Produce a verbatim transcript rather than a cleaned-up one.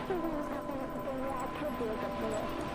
something that was happening at the thing, yeah, I could do a good for this.